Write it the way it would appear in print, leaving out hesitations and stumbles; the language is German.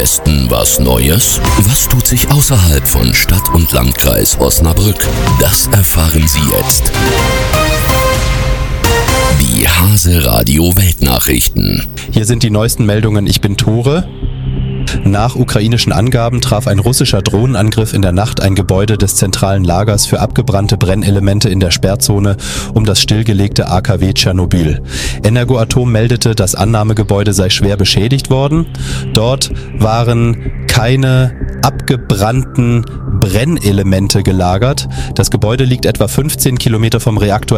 Westen was Neues? Was tut sich außerhalb von Stadt und Landkreis Osnabrück? Das erfahren Sie jetzt. Die Hase Radio Weltnachrichten. Hier sind die neuesten Meldungen. Ich bin Tore. Nach ukrainischen Angaben traf ein russischer Drohnenangriff in der Nacht ein Gebäude des zentralen Lagers für abgebrannte Brennelemente in der Sperrzone um das stillgelegte AKW Tschernobyl. Energoatom meldete, das Annahmegebäude sei schwer beschädigt worden. Dort waren keine abgebrannten Brennelemente gelagert. Das Gebäude liegt etwa 15 Kilometer vom Reaktor